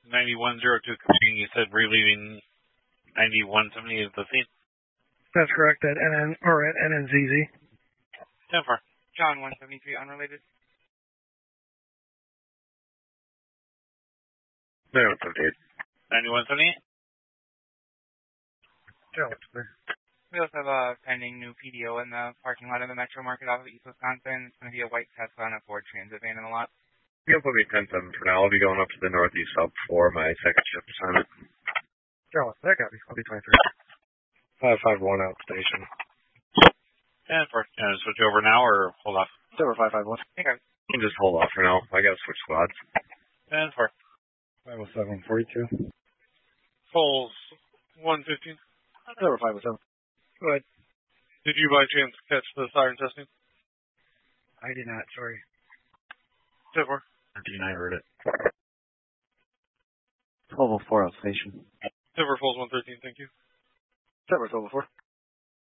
9102 coming. You said relieving 9170 is the scene. That's correct. At NNZZ. 10-4. John 173 unrelated. 9178. 9178. John, We also have a pending new PDO in the parking lot of the Metro Market off of East Wisconsin. It's going to be a white Tesla and a Ford Transit van in the lot. You can put me 10-7 for now. I'll be going up to the northeast hub for my second shift assignment. John, that got me. I'll be 23. 551 out station. 10-4. Switch over now or hold off? Silver 551. Okay. You can just hold off for now. I gotta switch squads. 10-4. 507 42. Pulls 115. Silver 507. Go ahead. Did you by chance catch the siren testing? I did not, sorry. 10-4. I heard it. 1204 outstation. Silver Falls 113, thank you. Silver 1204.